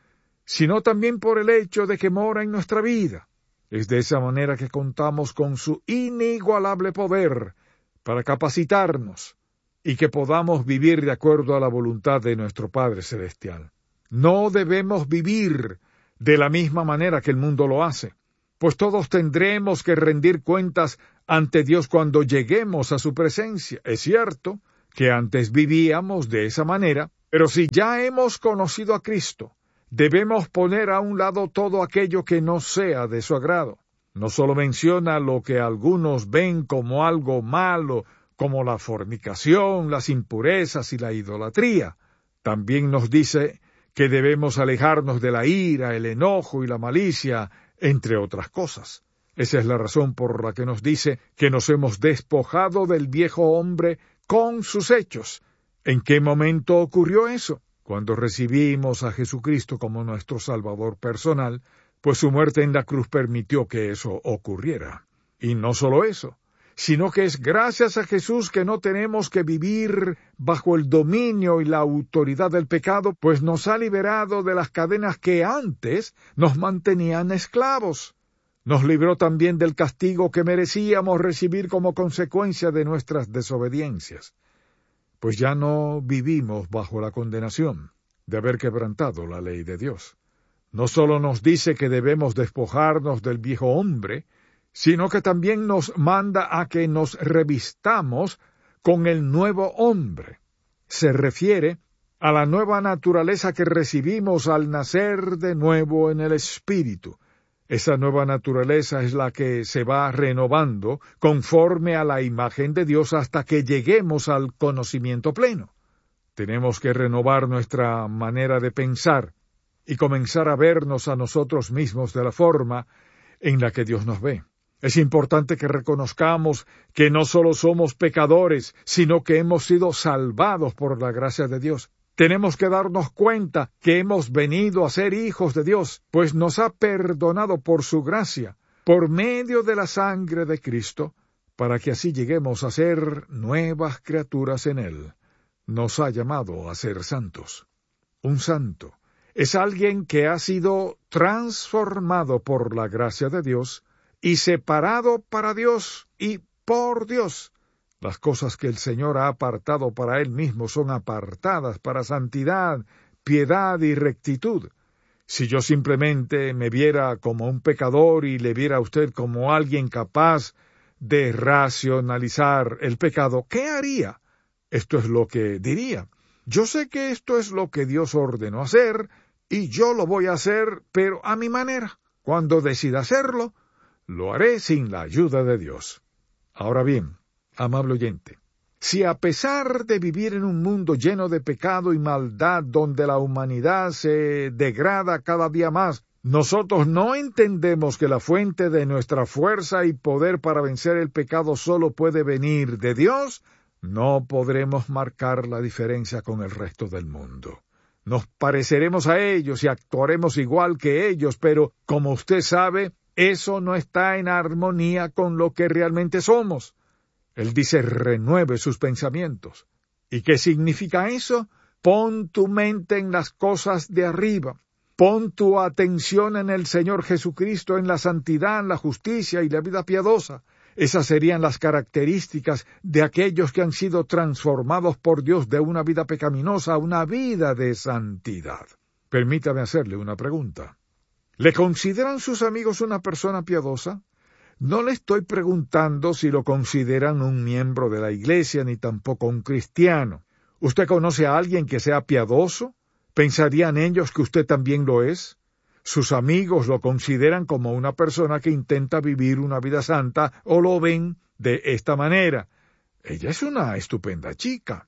sino también por el hecho de que mora en nuestra vida. Es de esa manera que contamos con su inigualable poder para capacitarnos y que podamos vivir de acuerdo a la voluntad de nuestro Padre Celestial. No debemos vivir de la misma manera que el mundo lo hace, pues todos tendremos que rendir cuentas ante Dios cuando lleguemos a su presencia. Es cierto que antes vivíamos de esa manera, pero si ya hemos conocido a Cristo, debemos poner a un lado todo aquello que no sea de su agrado. No solo menciona lo que algunos ven como algo malo, como la fornicación, las impurezas y la idolatría. También nos dice que debemos alejarnos de la ira, el enojo y la malicia, entre otras cosas. Esa es la razón por la que nos dice que nos hemos despojado del viejo hombre con sus hechos. ¿En qué momento ocurrió eso? Cuando recibimos a Jesucristo como nuestro Salvador personal, pues su muerte en la cruz permitió que eso ocurriera. Y no solo eso, sino que es gracias a Jesús que no tenemos que vivir bajo el dominio y la autoridad del pecado, pues nos ha liberado de las cadenas que antes nos mantenían esclavos. Nos libró también del castigo que merecíamos recibir como consecuencia de nuestras desobediencias, pues ya no vivimos bajo la condenación de haber quebrantado la ley de Dios. No solo nos dice que debemos despojarnos del viejo hombre, sino que también nos manda a que nos revistamos con el nuevo hombre. Se refiere a la nueva naturaleza que recibimos al nacer de nuevo en el Espíritu. Esa nueva naturaleza es la que se va renovando conforme a la imagen de Dios hasta que lleguemos al conocimiento pleno. Tenemos que renovar nuestra manera de pensar y comenzar a vernos a nosotros mismos de la forma en la que Dios nos ve. Es importante que reconozcamos que no solo somos pecadores, sino que hemos sido salvados por la gracia de Dios. Tenemos que darnos cuenta que hemos venido a ser hijos de Dios, pues nos ha perdonado por su gracia, por medio de la sangre de Cristo, para que así lleguemos a ser nuevas criaturas en Él. Nos ha llamado a ser santos. Un santo es alguien que ha sido transformado por la gracia de Dios y separado para Dios y por Dios. Las cosas que el Señor ha apartado para Él mismo son apartadas para santidad, piedad y rectitud. Si yo simplemente me viera como un pecador y le viera a usted como alguien capaz de racionalizar el pecado, ¿qué haría? Esto es lo que diría. Yo sé que esto es lo que Dios ordenó hacer, y yo lo voy a hacer, pero a mi manera. Cuando decida hacerlo, lo haré sin la ayuda de Dios. Ahora bien, amable oyente, si a pesar de vivir en un mundo lleno de pecado y maldad, donde la humanidad se degrada cada día más, nosotros no entendemos que la fuente de nuestra fuerza y poder para vencer el pecado solo puede venir de Dios, no podremos marcar la diferencia con el resto del mundo. Nos pareceremos a ellos y actuaremos igual que ellos, pero, como usted sabe, eso no está en armonía con lo que realmente somos. Él dice, renueve sus pensamientos. ¿Y qué significa eso? Pon tu mente en las cosas de arriba. Pon tu atención en el Señor Jesucristo, en la santidad, en la justicia y la vida piadosa. Esas serían las características de aquellos que han sido transformados por Dios de una vida pecaminosa a una vida de santidad. Permítame hacerle una pregunta. ¿Le consideran sus amigos una persona piadosa? No le estoy preguntando si lo consideran un miembro de la iglesia ni tampoco un cristiano. ¿Usted conoce a alguien que sea piadoso? ¿Pensarían ellos que usted también lo es? Sus amigos lo consideran como una persona que intenta vivir una vida santa o lo ven de esta manera. Ella es una estupenda chica.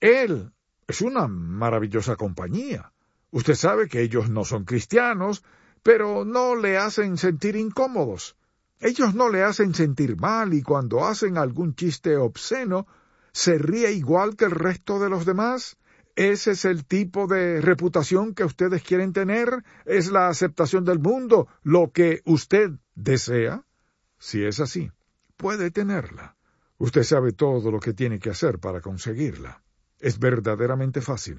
Él es una maravillosa compañía. Usted sabe que ellos no son cristianos, pero no le hacen sentir incómodos. Ellos no le hacen sentir mal y cuando hacen algún chiste obsceno, se ríe igual que el resto de los demás. ¿Ese es el tipo de reputación que ustedes quieren tener? ¿Es la aceptación del mundo lo que usted desea? Si es así, puede tenerla. Usted sabe todo lo que tiene que hacer para conseguirla. Es verdaderamente fácil.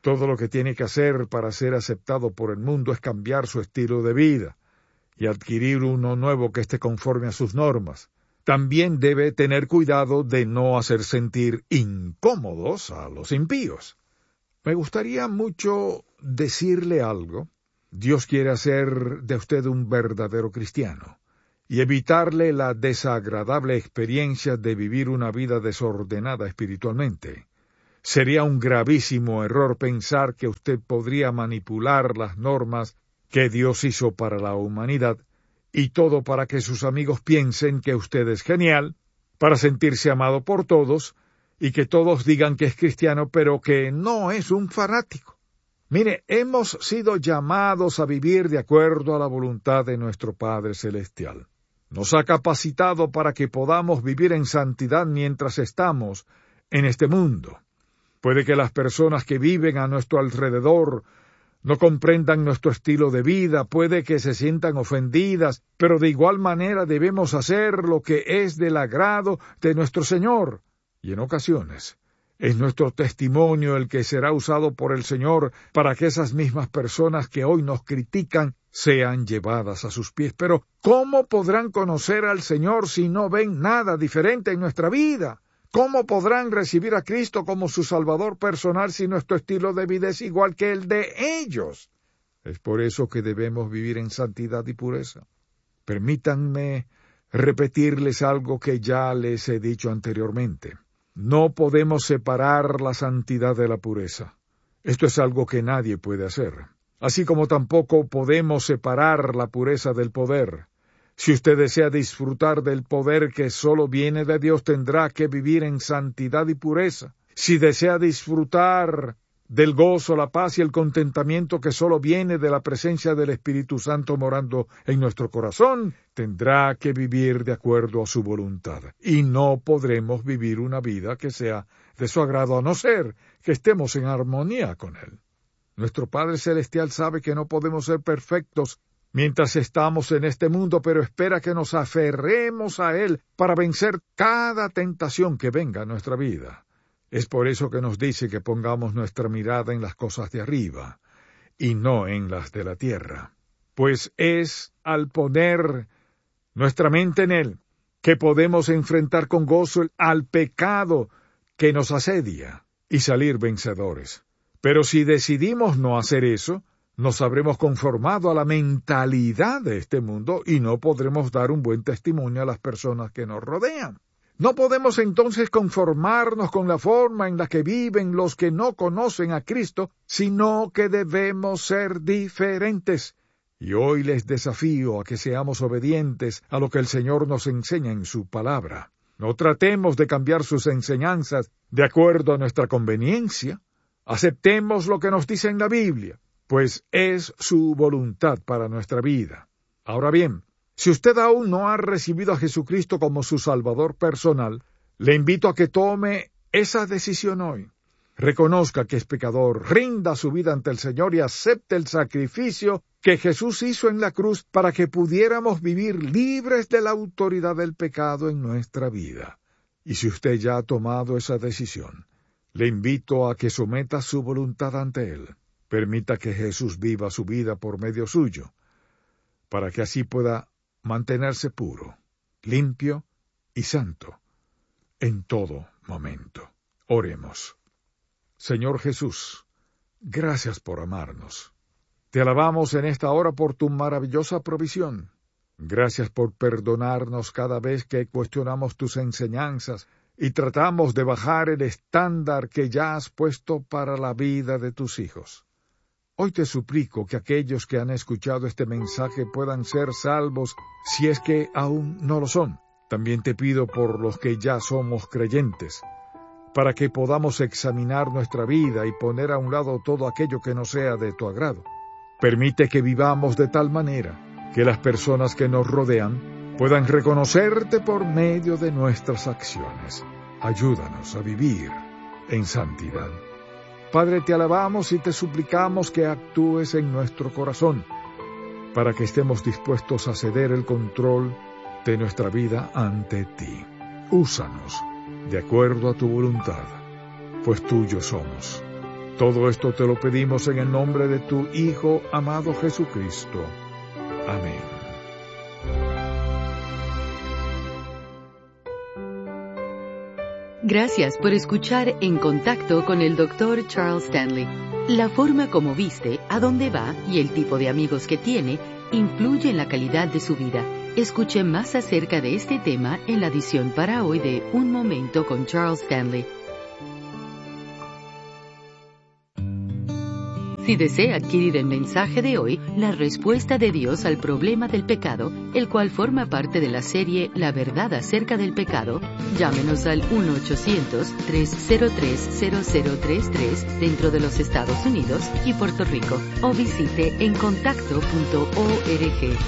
Todo lo que tiene que hacer para ser aceptado por el mundo es cambiar su estilo de vida y adquirir uno nuevo que esté conforme a sus normas. También debe tener cuidado de no hacer sentir incómodos a los impíos. Me gustaría mucho decirle algo. Dios quiere hacer de usted un verdadero cristiano y evitarle la desagradable experiencia de vivir una vida desordenada espiritualmente. Sería un gravísimo error pensar que usted podría manipular las normas que Dios hizo para la humanidad, y todo para que sus amigos piensen que usted es genial, para sentirse amado por todos, y que todos digan que es cristiano, pero que no es un fanático. Mire, hemos sido llamados a vivir de acuerdo a la voluntad de nuestro Padre Celestial. Nos ha capacitado para que podamos vivir en santidad mientras estamos en este mundo. Puede que las personas que viven a nuestro alrededor no comprendan nuestro estilo de vida, puede que se sientan ofendidas, pero de igual manera debemos hacer lo que es del agrado de nuestro Señor. Y en ocasiones es nuestro testimonio el que será usado por el Señor para que esas mismas personas que hoy nos critican sean llevadas a sus pies. Pero ¿cómo podrán conocer al Señor si no ven nada diferente en nuestra vida? ¿Cómo podrán recibir a Cristo como su Salvador personal si nuestro estilo de vida es igual que el de ellos? Es por eso que debemos vivir en santidad y pureza. Permítanme repetirles algo que ya les he dicho anteriormente. No podemos separar la santidad de la pureza. Esto es algo que nadie puede hacer. Así como tampoco podemos separar la pureza del poder. Si usted desea disfrutar del poder que solo viene de Dios, tendrá que vivir en santidad y pureza. Si desea disfrutar del gozo, la paz y el contentamiento que solo viene de la presencia del Espíritu Santo morando en nuestro corazón, tendrá que vivir de acuerdo a su voluntad. Y no podremos vivir una vida que sea de su agrado a no ser que estemos en armonía con Él. Nuestro Padre Celestial sabe que no podemos ser perfectos mientras estamos en este mundo, pero espera que nos aferremos a Él para vencer cada tentación que venga a nuestra vida. Es por eso que nos dice que pongamos nuestra mirada en las cosas de arriba, y no en las de la tierra. Pues es al poner nuestra mente en Él que podemos enfrentar con gozo al pecado que nos asedia y salir vencedores. Pero si decidimos no hacer eso, nos habremos conformado a la mentalidad de este mundo y no podremos dar un buen testimonio a las personas que nos rodean. No podemos entonces conformarnos con la forma en la que viven los que no conocen a Cristo, sino que debemos ser diferentes. Y hoy les desafío a que seamos obedientes a lo que el Señor nos enseña en su palabra. No tratemos de cambiar sus enseñanzas de acuerdo a nuestra conveniencia. Aceptemos lo que nos dice en la Biblia, pues es su voluntad para nuestra vida. Ahora bien, si usted aún no ha recibido a Jesucristo como su Salvador personal, le invito a que tome esa decisión hoy. Reconozca que es pecador, rinda su vida ante el Señor y acepte el sacrificio que Jesús hizo en la cruz para que pudiéramos vivir libres de la autoridad del pecado en nuestra vida. Y si usted ya ha tomado esa decisión, le invito a que someta su voluntad ante Él. Permita que Jesús viva su vida por medio suyo, para que así pueda mantenerse puro, limpio y santo en todo momento. Oremos. Señor Jesús, gracias por amarnos. Te alabamos en esta hora por tu maravillosa provisión. Gracias por perdonarnos cada vez que cuestionamos tus enseñanzas y tratamos de bajar el estándar que ya has puesto para la vida de tus hijos. Hoy te suplico que aquellos que han escuchado este mensaje puedan ser salvos si es que aún no lo son. También te pido por los que ya somos creyentes, para que podamos examinar nuestra vida y poner a un lado todo aquello que no sea de tu agrado. Permite que vivamos de tal manera que las personas que nos rodean puedan reconocerte por medio de nuestras acciones. Ayúdanos a vivir en santidad. Padre, te alabamos y te suplicamos que actúes en nuestro corazón, para que estemos dispuestos a ceder el control de nuestra vida ante ti. Úsanos de acuerdo a tu voluntad, pues tuyos somos. Todo esto te lo pedimos en el nombre de tu Hijo amado Jesucristo. Amén. Gracias por escuchar En Contacto con el doctor Charles Stanley. La forma como viste, a dónde va y el tipo de amigos que tiene influye en la calidad de su vida. Escuche más acerca de este tema en la edición para hoy de Un Momento con Charles Stanley. Si desea adquirir el mensaje de hoy, la respuesta de Dios al problema del pecado, el cual forma parte de la serie La verdad acerca del pecado, llámenos al uno ochocientos, tres cero tres, cero cero tres tres dentro de los Estados Unidos y Puerto Rico o visite en contacto punto org.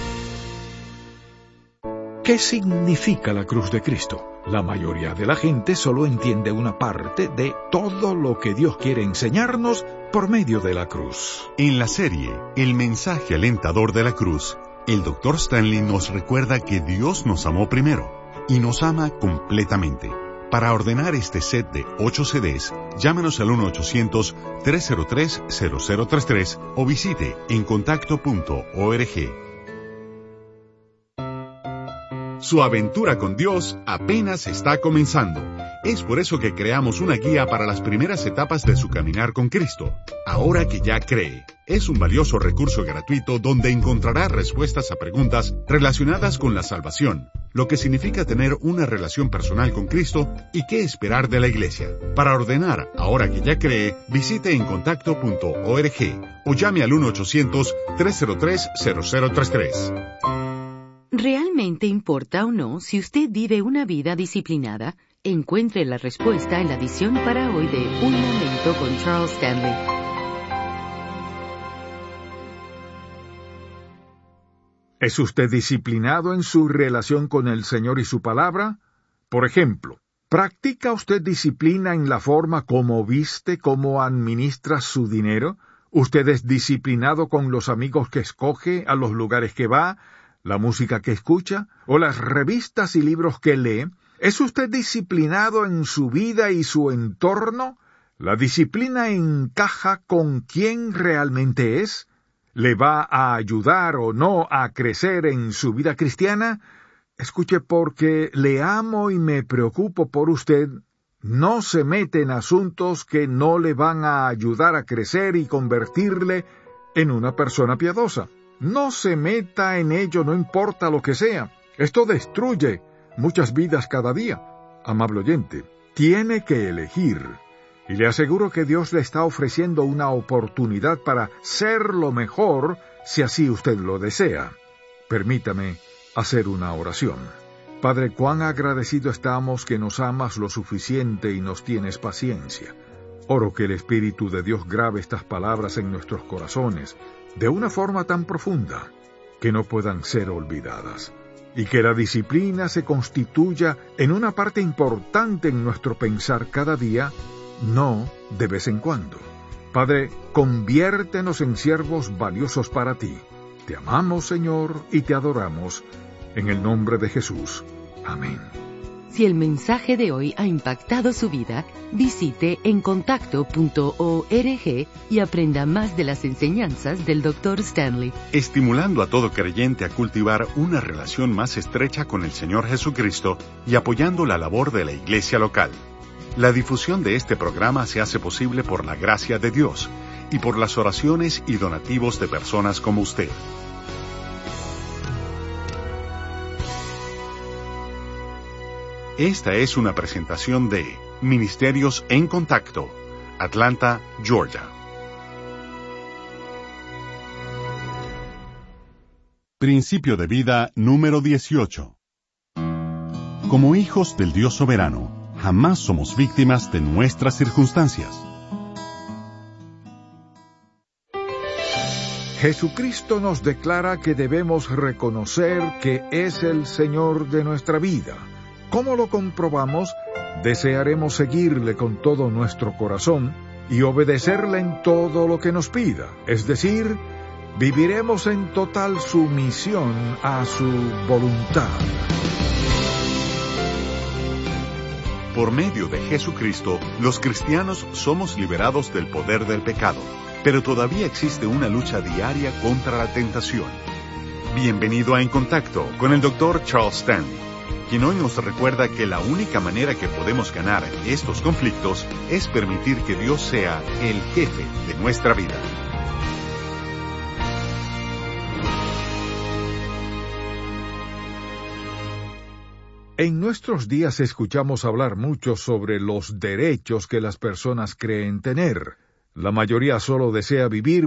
¿Qué significa la cruz de Cristo? La mayoría de la gente solo entiende una parte de todo lo que Dios quiere enseñarnos por medio de la cruz. En la serie El mensaje alentador de la cruz, el doctor Stanley nos recuerda que Dios nos amó primero y nos ama completamente. Para ordenar este set de ocho C Ds, llámenos al uno ochocientos, tres cero tres, cero cero tres tres o visite en contacto punto org. Su aventura con Dios apenas está comenzando. Es por eso que creamos una guía para las primeras etapas de su caminar con Cristo. Ahora que ya cree, es un valioso recurso gratuito donde encontrará respuestas a preguntas relacionadas con la salvación, lo que significa tener una relación personal con Cristo y qué esperar de la iglesia. Para ordenar Ahora que ya cree, visite en contacto punto org o llame al uno ochocientos, tres cero tres, cero cero tres tres. ¿Realmente importa o no si usted vive una vida disciplinada? Encuentre la respuesta en la edición para hoy de Un Momento con Charles Stanley. ¿Es usted disciplinado en su relación con el Señor y su palabra? Por ejemplo, ¿practica usted disciplina en la forma como viste, cómo administra su dinero? ¿Usted es disciplinado con los amigos que escoge, a los lugares que va, la música que escucha, o las revistas y libros que lee? ¿Es usted disciplinado en su vida y su entorno? ¿La disciplina encaja con quién realmente es? ¿Le va a ayudar o no a crecer en su vida cristiana? Escuche, porque le amo y me preocupo por usted, no se mete en asuntos que no le van a ayudar a crecer y convertirle en una persona piadosa. No se meta en ello, no importa lo que sea. Esto destruye muchas vidas cada día. Amable oyente, tiene que elegir. Y le aseguro que Dios le está ofreciendo una oportunidad para ser lo mejor, si así usted lo desea. Permítame hacer una oración. Padre, cuán agradecido estamos que nos amas lo suficiente y nos tienes paciencia. Oro que el Espíritu de Dios grabe estas palabras en nuestros corazones, de una forma tan profunda que no puedan ser olvidadas, y que la disciplina se constituya en una parte importante en nuestro pensar cada día, no de vez en cuando. Padre, conviértenos en siervos valiosos para ti. Te amamos, Señor, y te adoramos, en el nombre de Jesús. Amén. Si el mensaje de hoy ha impactado su vida, visite en contacto punto org y aprenda más de las enseñanzas del doctor Stanley. Estimulando a todo creyente a cultivar una relación más estrecha con el Señor Jesucristo y apoyando la labor de la iglesia local. La difusión de este programa se hace posible por la gracia de Dios y por las oraciones y donativos de personas como usted. Esta es una presentación de Ministerios en Contacto, Atlanta, Georgia. Principio de vida número dieciocho. Como hijos del Dios soberano, jamás somos víctimas de nuestras circunstancias. Jesucristo nos declara que debemos reconocer que es el Señor de nuestra vida. ¿Cómo lo comprobamos? Desearemos seguirle con todo nuestro corazón y obedecerle en todo lo que nos pida, es decir, viviremos en total sumisión a su voluntad. Por medio de Jesucristo, los cristianos somos liberados del poder del pecado, pero todavía existe una lucha diaria contra la tentación. Bienvenido a En Contacto con el doctor Charles Stanley, quien hoy nos recuerda que la única manera que podemos ganar estos conflictos es permitir que Dios sea el jefe de nuestra vida. En nuestros días escuchamos hablar mucho sobre los derechos que las personas creen tener. La mayoría solo desea vivir